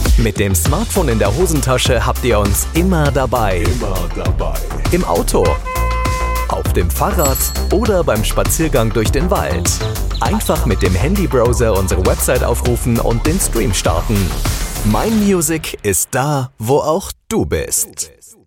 Mit dem Smartphone in der Hosentasche habt ihr uns immer dabei. Im Auto, auf dem Fahrrad oder beim Spaziergang durch den Wald. Einfach mit dem Handybrowser unsere Website aufrufen und den Stream starten. My Music ist da, wo auch du bist.